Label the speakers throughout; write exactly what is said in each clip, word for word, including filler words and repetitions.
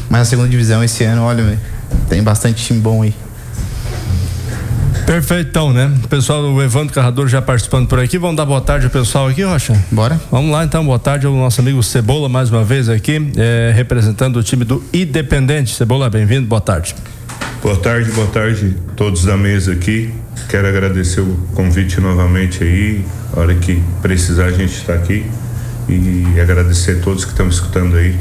Speaker 1: Mas a segunda divisão esse ano, olha, tem bastante time bom aí.
Speaker 2: Perfeitão, né? Pessoal, o Evandro Carrador já participando por aqui. Vamos dar boa tarde ao pessoal aqui, Rocha?
Speaker 1: Bora.
Speaker 2: Vamos lá então, boa tarde ao nosso amigo Cebola mais uma vez aqui, é, representando o time do Independente. Cebola, bem-vindo, boa tarde.
Speaker 3: Boa tarde, boa tarde a todos da mesa aqui. Quero agradecer o convite novamente aí. A hora que precisar a gente está aqui. E agradecer a todos que estão escutando aí,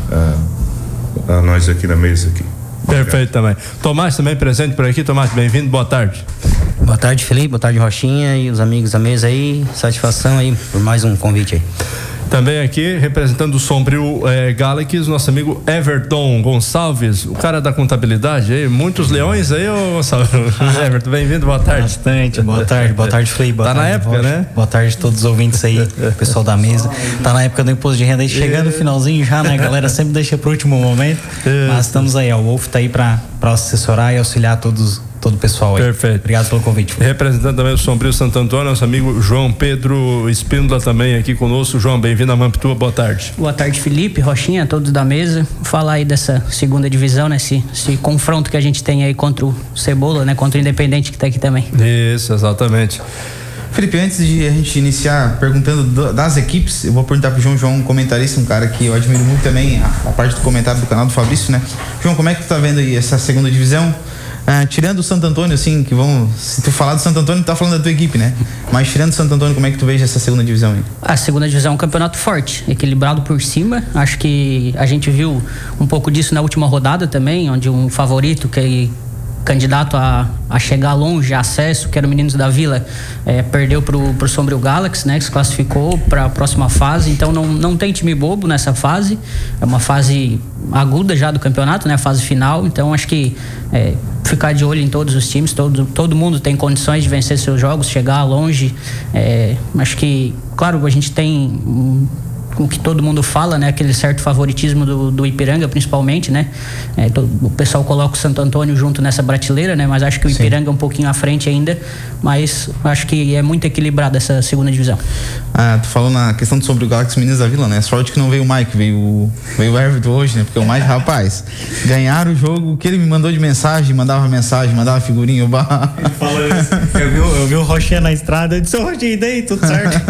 Speaker 3: a, a nós aqui na mesa aqui.
Speaker 2: Perfeito também. Tomás também presente por aqui. Tomás, bem-vindo, boa tarde.
Speaker 4: Boa tarde, Felipe, boa tarde, Rochinha e os amigos da mesa aí. Satisfação aí por mais um convite aí.
Speaker 2: Também aqui, representando o Sombrio eh, Galaxy, nosso amigo Everton Gonçalves, o cara da contabilidade aí, muitos leões aí, ô Gonçalves. Everton, bem-vindo, boa tarde.
Speaker 4: Bastante, boa tarde, boa tarde, Felipe. Boa
Speaker 2: tá
Speaker 4: tarde,
Speaker 2: na época,
Speaker 4: Rocha.
Speaker 2: né?
Speaker 4: Boa tarde a todos os ouvintes aí, pessoal da mesa. Tá na época do imposto de renda aí, chegando no finalzinho já, né? A galera sempre deixa pro último momento, mas estamos aí, ó, o Wolf tá aí pra, pra assessorar e auxiliar todos todo o pessoal aí.
Speaker 2: Perfeito.
Speaker 4: Obrigado pelo convite.
Speaker 2: Representando também o Sombrio Santo Antônio, nosso amigo João Pedro Espíndola também aqui conosco. João, bem-vindo a Mampituba, boa tarde.
Speaker 5: Boa tarde, Felipe, Rochinha, todos da mesa. Vou falar aí dessa segunda divisão, né? Esse, esse confronto que a gente tem aí contra o Cebola, né? Contra o Independente que tá aqui também.
Speaker 2: Isso, exatamente.
Speaker 1: Felipe, antes de a gente iniciar perguntando do, das equipes, eu vou perguntar pro João, João, um comentarista, um cara que eu admiro muito também, a, a parte do comentário do canal do Fabrício, né? João, como é que tu tá vendo aí essa segunda divisão? Ah, tirando o Santo Antônio, assim, que vamos. Se tu falar do Santo Antônio, tu tá falando da tua equipe, né? Mas tirando o Santo Antônio, como é que tu veja essa segunda divisão aí?
Speaker 5: A segunda divisão é um campeonato forte, equilibrado por cima. Acho que a gente viu um pouco disso na última rodada também, onde um favorito que candidato a, a chegar longe, acesso, que era o Meninos da Vila, é, perdeu pro, pro Sombrio Galaxy, né, que se classificou para a próxima fase. Então não, não tem time bobo nessa fase, é uma fase aguda já do campeonato, né, a fase final. Então acho que é, ficar de olho em todos os times, todo, todo mundo tem condições de vencer seus jogos, chegar longe. É, acho que, claro, a gente tem um, o que todo mundo fala, né? Aquele certo favoritismo do, do Ipiranga, principalmente, né? É, todo, o pessoal coloca o Santo Antônio junto nessa prateleira, né? Mas acho que o Ipiranga Sim. é um pouquinho à frente ainda, mas acho que é muito equilibrada essa segunda divisão.
Speaker 1: Ah, tu falou na questão do sobre o Galaxy Meninos da Vila, né? Sorte que não veio o Mike, veio, veio o Everton hoje, né? Porque o Mike, rapaz, ganharam o jogo, o que ele me mandou de mensagem, mandava mensagem, mandava figurinha, o bar...
Speaker 4: Ele falou isso. Eu vi, eu vi o Rochinha na estrada, eu disse, ô Rochinha, daí, tudo certo.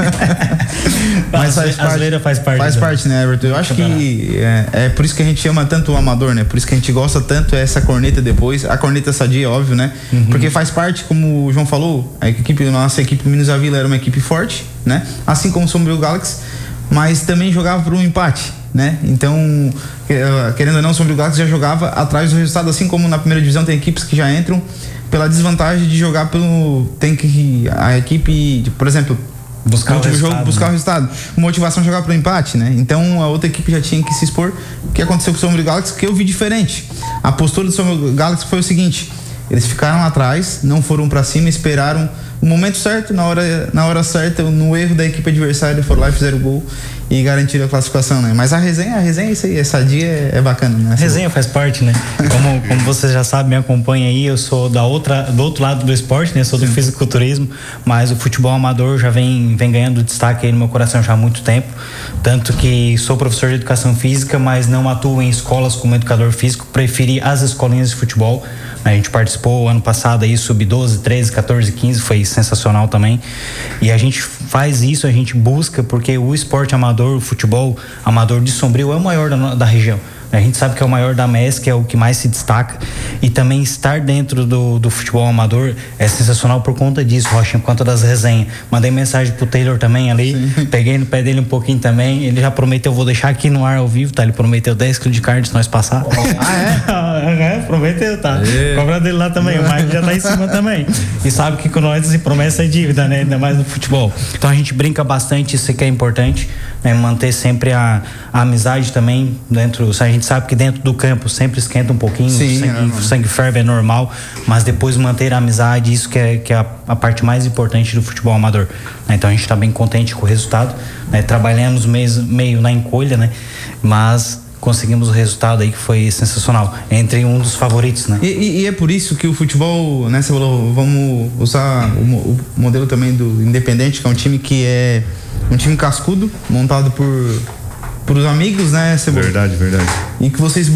Speaker 1: Mas faz parte,
Speaker 4: faz parte.
Speaker 1: Faz parte, né, Everton? Eu acho que é, é por isso que a gente chama tanto o amador, né? Por isso que a gente gosta tanto essa corneta depois. A corneta sadia, óbvio, né? Uhum. Porque faz parte, como o João falou, a equipe, a nossa equipe Meninos da Vila era uma equipe forte, né? Assim como o Sombrio Galaxy, mas também jogava por um empate, né? Então, querendo ou não, o Sombrio Galaxy já jogava atrás do resultado, assim como na primeira divisão tem equipes que já entram pela desvantagem de jogar pelo... Tem que... A equipe, por exemplo...
Speaker 4: Buscar o resultado,
Speaker 1: jogo, buscar
Speaker 4: né?
Speaker 1: o resultado. Motivação jogar pro empate, né? Então a outra equipe já tinha que se expor. O que aconteceu com o Sombrio Galaxy, que eu vi diferente. A postura do Sombrio Galaxy foi o seguinte: eles ficaram atrás, não foram para cima, esperaram o momento certo, na hora, na hora certa, no erro da equipe adversária, foram lá e fizeram o gol e garantiram a classificação, né? Mas a resenha, a resenha é isso aí, essa dia é, é bacana, né?
Speaker 4: A resenha faz parte, né? Como, como vocês já sabem, me acompanha aí, eu sou da outra, do outro lado do esporte, né? Sou do Sim. fisiculturismo, mas o futebol amador já vem, vem ganhando destaque aí no meu coração já há muito tempo, tanto que sou professor de educação física, mas não atuo em escolas como educador físico, preferi as escolinhas de futebol. A gente participou ano passado aí, sub doze, treze, quatorze, quinze, foi sensacional também. E a gente faz isso, a gente busca, porque o esporte amador, o futebol amador de Sombrio é o maior da, da região. A gente sabe que é o maior da M E S, que é o que mais se destaca, e também estar dentro do, do futebol amador é sensacional por conta disso, Rocha, por conta das resenhas. Mandei mensagem pro Taylor também ali, Sim. peguei no pé dele um pouquinho também, ele já prometeu, vou deixar aqui no ar ao vivo, tá? Ele prometeu dez quilos de carne se nós passar.
Speaker 1: Ah,
Speaker 4: é? é, prometeu, tá? E... Cobra dele lá também, o Mike já tá em cima também. E sabe que com nós se promessa é dívida, né? Ainda mais no futebol. Então a gente brinca bastante, isso aqui é importante, né? Manter sempre a, a amizade também dentro, a gente sabe que dentro do campo sempre esquenta um pouquinho, Sim, o sangue, é sangue ferve, é normal, mas depois manter a amizade, isso que é, que é a, a parte mais importante do futebol amador, né? Então a gente está bem contente com o resultado, né? Trabalhamos meio, meio na encolha, né? Mas conseguimos o resultado aí que foi sensacional, entre um dos favoritos, né?
Speaker 1: E, e, e é por isso que o futebol, né, você falou, vamos usar o, o modelo também do Independente, que é um time que é um time cascudo, montado por por os amigos, né, Cebola?
Speaker 3: Verdade, verdade.
Speaker 1: E que vocês